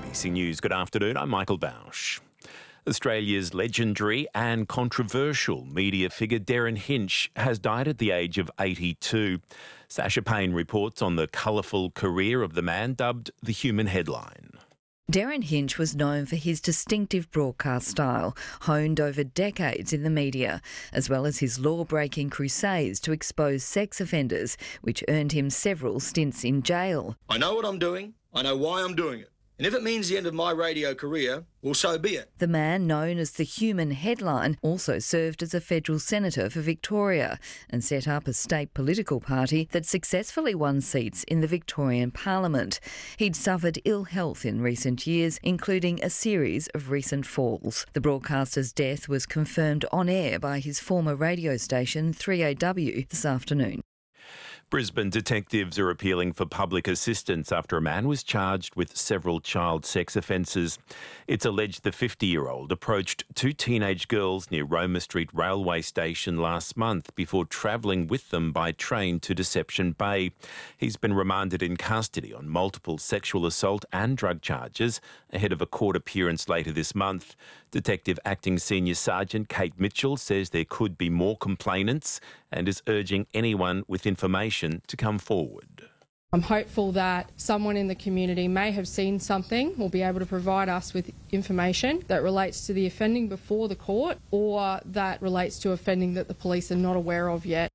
ABC News, good afternoon. I'm Michael Bausch. Australia's legendary and controversial media figure Derryn Hinch has died at the age of 82. Sasha Payne reports on the colourful career of the man dubbed the Human Headline. Derryn Hinch was known for his distinctive broadcast style, honed over decades in the media, as well as his law-breaking crusades to expose sex offenders, which earned him several stints in jail. I know what I'm doing. I know why I'm doing it. And if it means the end of my radio career, well, so be it. The man known as the Human Headline also served as a federal senator for Victoria and set up a state political party that successfully won seats in the Victorian Parliament. He'd suffered ill health in recent years, including a series of recent falls. The broadcaster's death was confirmed on air by his former radio station 3AW this afternoon. Brisbane detectives are appealing for public assistance after a man was charged with several child sex offences. It's alleged the 50-year-old approached two teenage girls near Roma Street railway station last month before travelling with them by train to Deception Bay. He's been remanded in custody on multiple sexual assault and drug charges ahead of a court appearance later this month. Detective Acting Senior Sergeant Kate Mitchell says there could be more complainants and is urging anyone with information to come forward. I'm hopeful that someone in the community may have seen something, will be able to provide us with information that relates to the offending before the court or that relates to offending that the police are not aware of yet.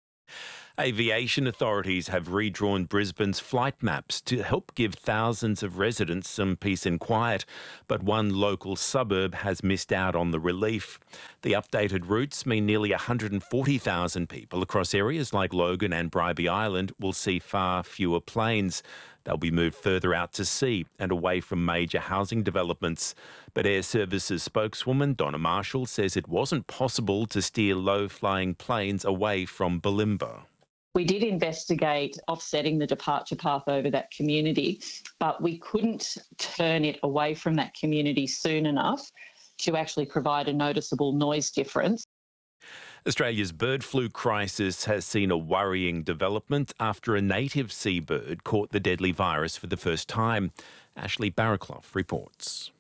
Aviation authorities have redrawn Brisbane's flight maps to help give thousands of residents some peace and quiet, but one local suburb has missed out on the relief. The updated routes mean nearly 140,000 people across areas like Logan and Bribie Island will see far fewer planes. They'll be moved further out to sea and away from major housing developments. But Air Services spokeswoman Donna Marshall says it wasn't possible to steer low-flying planes away from Bulimba. We did investigate offsetting the departure path over that community, but we couldn't turn it away from that community soon enough to actually provide a noticeable noise difference. Australia's bird flu crisis has seen a worrying development after a native seabird caught the deadly virus for the first time. Ashley Barraclough reports.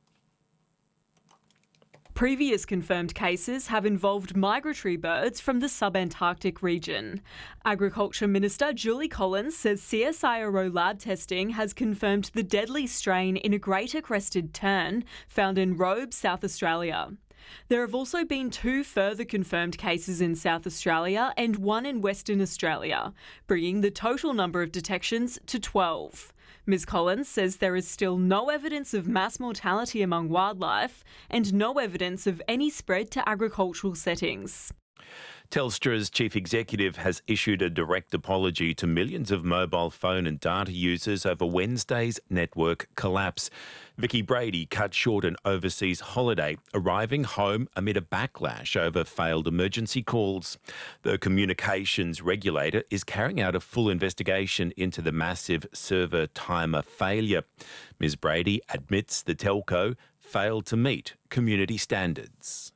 Previous confirmed cases have involved migratory birds from the subantarctic region. Agriculture Minister Julie Collins says CSIRO lab testing has confirmed the deadly strain in a greater crested tern found in Robe, South Australia. There have also been 2 further confirmed cases in South Australia and 1 in Western Australia, bringing the total number of detections to 12. Ms Collins says there is still no evidence of mass mortality among wildlife and no evidence of any spread to agricultural settings. Telstra's chief executive has issued a direct apology to millions of mobile phone and data users over Wednesday's network collapse. Vicky Brady cut short an overseas holiday, arriving home amid a backlash over failed emergency calls. The communications regulator is carrying out a full investigation into the massive server timer failure. Ms Brady admits the telco failed to meet community standards.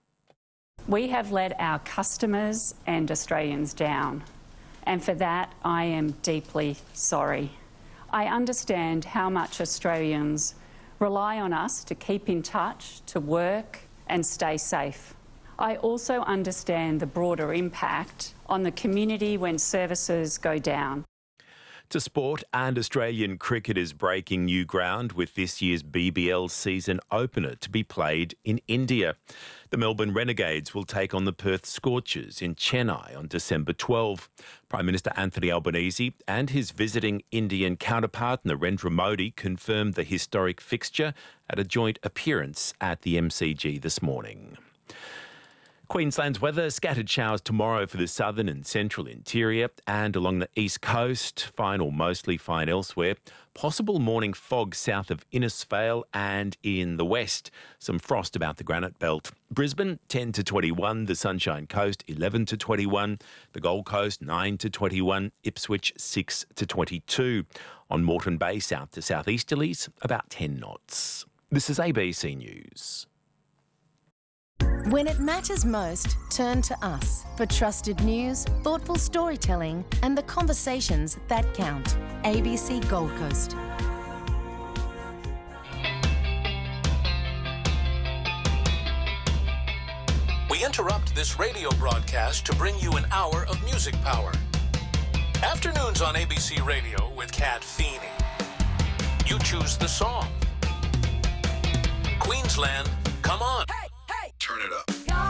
We have let our customers and Australians down, and for that I am deeply sorry. I understand how much Australians rely on us to keep in touch, to work and stay safe. I also understand the broader impact on the community when services go down. To sport, and Australian cricket is breaking new ground with this year's BBL season opener to be played in India. The Melbourne Renegades will take on the Perth Scorchers in Chennai on December 12. Prime Minister Anthony Albanese and his visiting Indian counterpart Narendra Modi confirmed the historic fixture at a joint appearance at the MCG this morning. Queensland's weather, scattered showers tomorrow for the southern and central interior and along the east coast, fine or mostly fine elsewhere. Possible morning fog south of Innisfail and in the west. Some frost about the Granite Belt. Brisbane 10 to 21, the Sunshine Coast 11 to 21, the Gold Coast 9 to 21, Ipswich 6 to 22. On Moreton Bay south to southeasterlies about 10 knots. This is ABC News. When it matters most, turn to us for trusted news, thoughtful storytelling, and the conversations that count. ABC Gold Coast. We interrupt this radio broadcast to bring you an hour of music power. Afternoons on ABC Radio with Kat Feeney. You choose the song. Queensland, come on. Hey, hey! Turn it up.